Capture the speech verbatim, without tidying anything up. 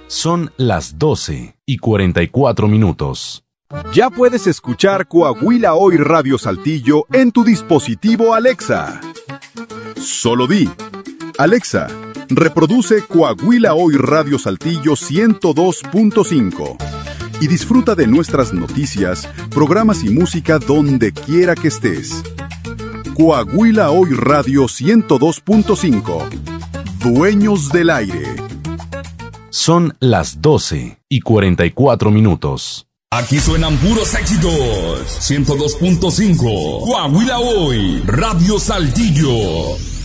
Son las doce y cuarenta y cuatro minutos. Ya puedes escuchar Coahuila Hoy Radio Saltillo en tu dispositivo Alexa. Solo di: Alexa, reproduce Coahuila Hoy Radio Saltillo ciento dos punto cinco y disfruta de nuestras noticias, programas y música donde quiera que estés. Coahuila Hoy Radio ciento dos punto cinco. Dueños del aire. Son las doce y cuarenta y cuatro minutos. Aquí suenan puros éxitos. ciento dos punto cinco. Coahuila Hoy Radio Saltillo.